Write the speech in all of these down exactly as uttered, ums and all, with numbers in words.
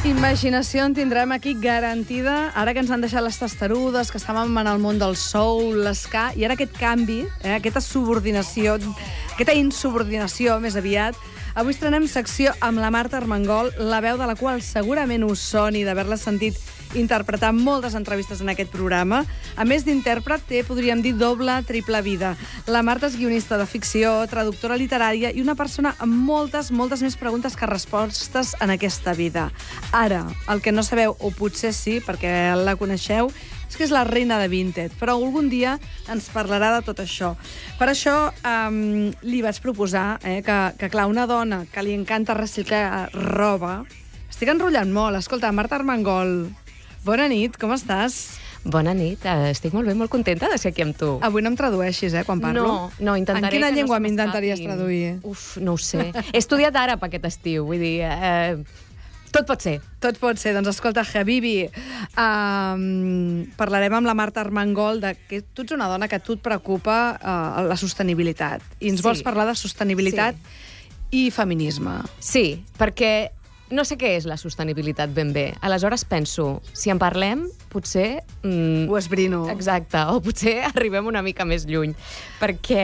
Imaginació en tindrem aquí garantida, ara que ens han deixat les testarudes, que estàvem en el món del soul, l'esca, i ara aquest canvi, eh, aquesta subordinació, aquesta insubordinació, més aviat. Avui estrenem secció amb la Marta Armengol, la veu de la qual segurament us soni d'haver-la sentit interpretar moltes entrevistes en aquest programa. A més d'intèrpret, té, podríem dir, doble, triple vida. La Marta és guionista de ficció, traductora literària i una persona amb moltes, moltes més preguntes que respostes en aquesta vida. Ara, el que no sabeu, o potser sí, perquè la coneixeu, és que és la reina de Vinted, però algun dia ens parlarà de tot això. Per això um, li vaig proposar eh, que, que, clar, una dona que li encanta reciclar roba... Estic enrotllant molt. Escolta, Marta Armengol, bona nit, com estàs? Bona nit, estic molt bé, molt contenta de ser aquí amb tu. Avui no em tradueixis, eh, quan parlo. No, no, intentaré... En quina llengua no m'intentaries traduir? Uf, no ho sé. He estudiat àrab aquest estiu, vull dir... Eh, tot pot ser. Tot pot ser. Doncs escolta, Habibi, um, parlarem amb la Marta Armengol de que tu ets una dona que a tu et preocupa uh, la sostenibilitat. I ens sí. vols parlar de sostenibilitat sí. i feminisme. Sí, perquè... No sé què és la sostenibilitat ben bé. Aleshores penso, si en parlem, potser... Mm, ho esbrino. Exacte, o potser arribem una mica més lluny. Perquè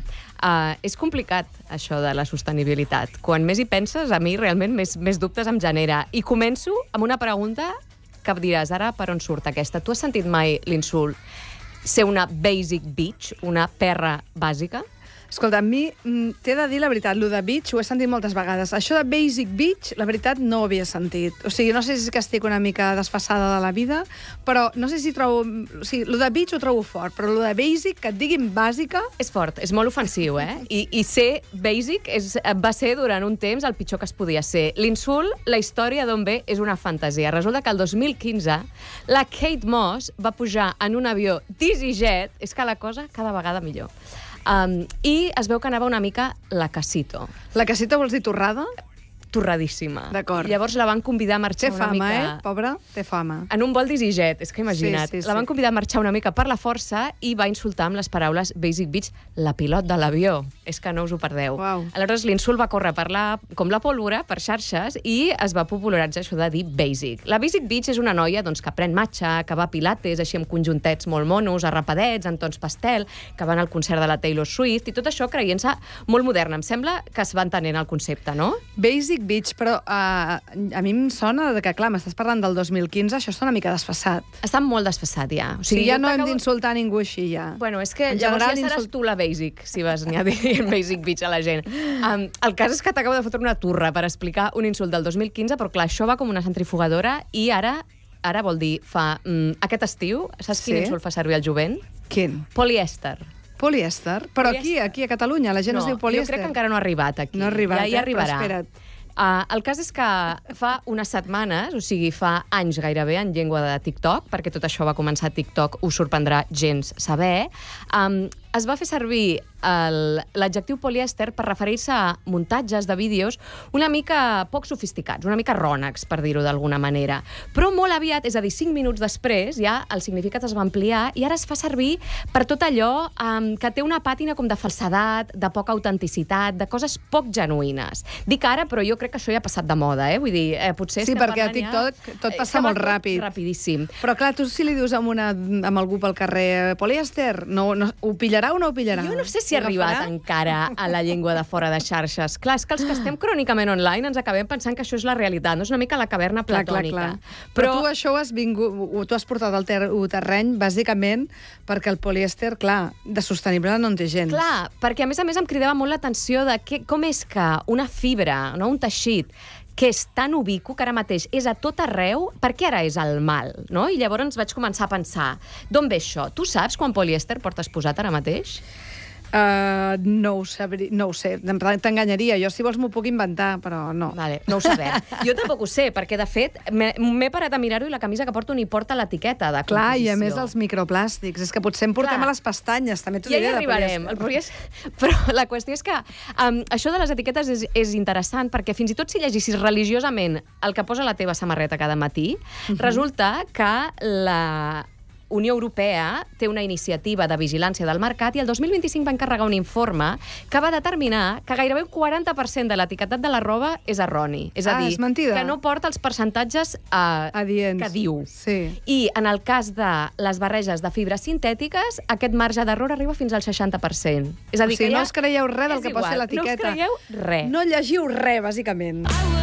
uh, és complicat, això de la sostenibilitat. Quan més hi penses, a mi realment més, més dubtes em genera. I començo amb una pregunta que em diràs, ara per on surt aquesta? Tu has sentit mai l'insult ser una basic bitch, una perra bàsica? Escolta, a mi t'he de dir la veritat, lo de bitch ho he sentit moltes vegades. Això de basic bitch, la veritat, no ho havia sentit. O sigui, no sé si és que estic una mica desfasada de la vida, però no sé si trobo... O sigui, lo de bitch ho trobo fort, però lo de basic, que et diguin bàsica... És fort, és molt ofensiu, eh? I, i ser basic és, va ser durant un temps el pitjor que es podia ser. L'insult, la història d'on ve, és una fantasia. Resulta que el dos mil quinze la Kate Moss va pujar en un avió d'EasyJet, és que la cosa cada vegada millor. Um, I es veu que anava una mica la casito. La casito vols dir torrada? Torradíssima. D'acord. Llavors la van convidar a marxar té una fama, mica... Té fama, eh? Pobra, té fama. En un vol d'EasyJet, és que imagina't. Sí, sí, sí. La van convidar a marxar una mica per la força i va insultar amb les paraules basic bitch la pilot de l'avió. És que no us ho perdeu. Wow. Aleshores l'insult va córrer per la, com la pólvora per xarxes i es va popularitzar això de dir basic. La basic bitch és una noia doncs, que pren matxa, que va a pilates, així amb conjuntets molt monos, arrapadets, en tons pastel, que van al concert de la Taylor Swift, i tot això creient-se molt moderna. Em sembla que es va entenent el concepte, no? Basic bitch, però uh, a mi em sona que, clar, m'estàs parlant del dos mil quinze, això està una mica desfasat. Està molt desfasat, ja. O sigui, sí, ja no hem d'insultar ningú així, ja. Bueno, és que en llavors general, ja seràs insult... tu la basic, si vas n'hi a dir basic bitch a la gent. Um, el cas és que t'acabo de fotre una turra per explicar un insult del dos mil quinze, però clar, això va com una centrifugadora i ara, ara vol dir, fa um, aquest estiu, saps quin sí? insult fa servir el jovent? Quin? Polièster. Polièster? Però aquí, aquí a Catalunya, la gent no, es diu polièster. Jo crec que encara no ha arribat aquí. No ha arribat, ja, ja eh? arribarà. Però espera't. Uh, el cas és que fa unes setmanes, o sigui, fa anys gairebé, en llengua de TikTok, perquè tot això va començar a TikTok, us sorprendrà gens saber, um, es va fer servir l'adjectiu polièster per referir-se a muntatges de vídeos una mica poc sofisticats, una mica rònecs, per dir-ho d'alguna manera. Però molt aviat, és a dir, cinc minuts després, ja el significat es va ampliar i ara es fa servir per tot allò um, que té una pàtina com de falsedat, de poca autenticitat, de coses poc genuïnes. Dic ara, però jo crec que això ja ha passat de moda, eh? Vull dir, eh, potser sí, estem perquè a parlant TikTok ja... tot passa molt ràpid. Rapidíssim. Però clar, tu si li dius amb, una, amb algú pel carrer polièster, no, no, ho pillarà o no ho pillarà? Jo no sé si ha arribat encara a la llengua de fora de xarxes. Clar, és que els que estem crònicament online ens acabem pensant que això és la realitat, no és una mica la caverna platònica. Clar, clar, clar. Però, Però tu això ho has, vingut, tu has portat al ter terreny bàsicament perquè el polièster, clar, de sostenible no en té gens. Clar, perquè a més a més em cridava molt l'atenció de que, com és que una fibra, no, un teixit, que és tan ubicu, que ara mateix és a tot arreu, per què ara és el mal? No? I llavors vaig començar a pensar, d'on ve això? Tu saps quan polièster portes posat ara mateix? Uh, no, ho sabri... no ho sé, t'enganyaria. Jo, si vols, m'ho puc inventar, però no. Vale, no ho sabem. Jo tampoc ho sé, perquè, de fet, m'he parat a mirar-ho i la camisa que porto ni porta l'etiqueta de composició. Clar, i a més els microplàstics. És que potser em portem Clar. a les pestanyes, també t'ho ja diré. Ja hi arribarem. Polièster. Però la qüestió és que um, això de les etiquetes és, és interessant, perquè fins i tot si llegissis religiosament el que posa la teva samarreta cada matí, uh-huh. resulta que la... Unió Europea té una iniciativa de vigilància del mercat i el dos mil vint-i-cinc va encarregar un informe que va determinar que gairebé un quaranta per cent de l'etiquetat de la roba és erroni. És a Ah, dir, és mentida. que no porta els percentatges eh, Adients. que diu. Sí. I en el cas de les barreges de fibres sintètiques, aquest marge d'error arriba fins al seixanta per cent. És a dir, O sigui, que no ja us creieu res del és que posa igual, l'etiqueta. No us creieu res. No llegiu res, bàsicament.